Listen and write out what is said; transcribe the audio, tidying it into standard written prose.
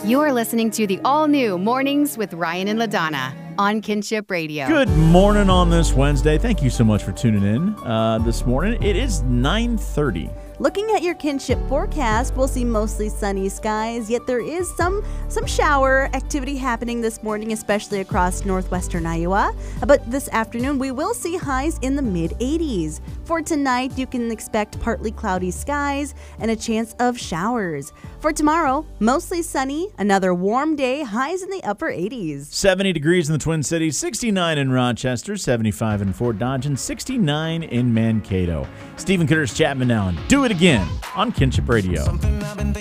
You're listening to the all-new Mornings with Ryan and LaDonna on Kinship Radio. Good morning on this Wednesday. Thank you so much for tuning in this morning. It is 9:30. Looking at your Kinship forecast, we'll see mostly sunny skies, yet there is some shower activity happening this morning, especially across northwestern Iowa. But this afternoon, we will see highs in the mid-80s. For tonight, you can expect partly cloudy skies and a chance of showers. For tomorrow, mostly sunny, another warm day, highs in the upper 80s. 70 degrees in the Twin Cities, 69 in Rochester, 75 in Fort Dodge, and 69 in Mankato. Stephen Curtis Chapman now, and do it again on Kinship Radio.